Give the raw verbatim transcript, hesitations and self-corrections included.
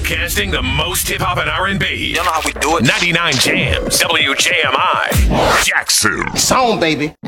Broadcasting the most hip hop and R and B. You know how we do it. ninety-nine Jams, W J M I, Jackson. It's on, baby.